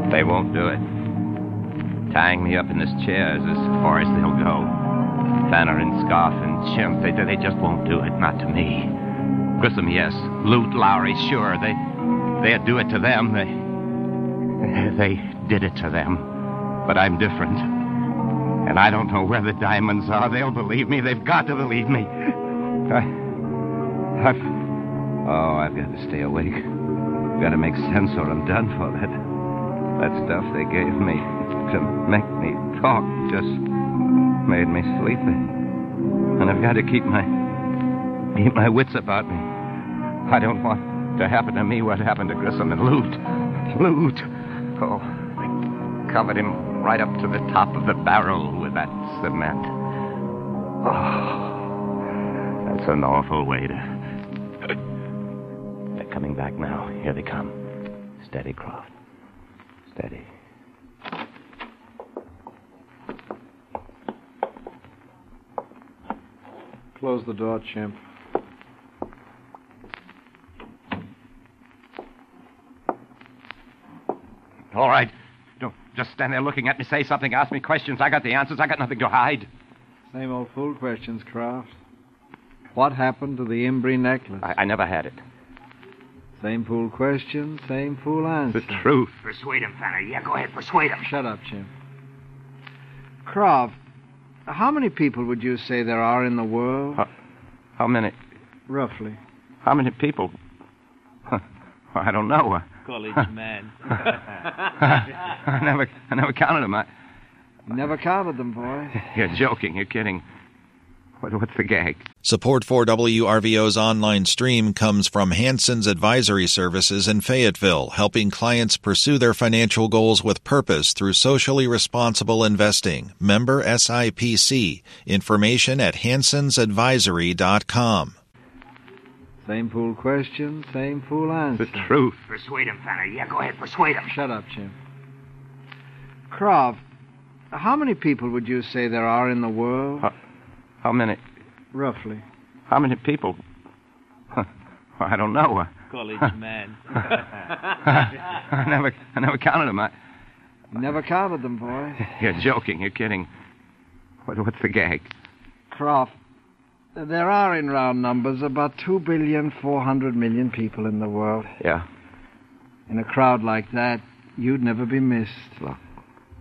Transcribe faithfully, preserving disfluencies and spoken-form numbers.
They won't do it. Tying me up in this chair is as far as they'll go. Banner and Scarf and Chimp, they, they just won't do it, not to me. Grissom, yes. Loot, Lowry, sure. They, they'd do it to them. They, they did it to them. But I'm different. And I don't know where the diamonds are. They'll believe me. They've got to believe me. I, I've... Oh, I've got to stay awake. I've got to make sense or I'm done for. That, that stuff they gave me to make me talk just made me sleepy. And I've got to keep my... keep my wits about me. I don't want to happen to me what happened to Grissom and Loot. Loot. Oh, they covered him right up to the top of the barrel with that cement. Oh, that's an awful way to... They're coming back now. Here they come. Steady, Croft. Steady. Close the door, Chimp. All right. Don't just stand there looking at me. Say something. Ask me questions. I got the answers. I got nothing to hide. Same old fool questions, Croft. What happened to the Embry necklace? I, I never had it. Same fool question, same fool answer. The truth. Persuade him, Fanner. Yeah, go ahead. Persuade him. Shut up, Chimp. Croft, how many people would you say there are in the world? How, how many? Roughly. How many people? Huh. I don't know. Uh, College man. I never, I never counted them. I... You never counted them, boy. You're joking. You're kidding. What, what's the gag? Support for W R V O's online stream comes from Hanson's Advisory Services in Fayetteville, helping clients pursue their financial goals with purpose through socially responsible investing. Member S I P C. Information at hansons advisory dot com. Same fool question, same fool answer. The truth. Persuade him, Fanner. Yeah, go ahead. Persuade him. Shut up, Chimp. Croft, how many people would you say there are in the world? How, how many? Roughly. How many people? Huh. I don't know. Uh, College man. I never, I never counted them. I... You never counted them, boy. You're joking. You're kidding. What, what's the gag? Croft, there are, in round numbers, about two billion four hundred million people in the world. Yeah. In a crowd like that, you'd never be missed. Look,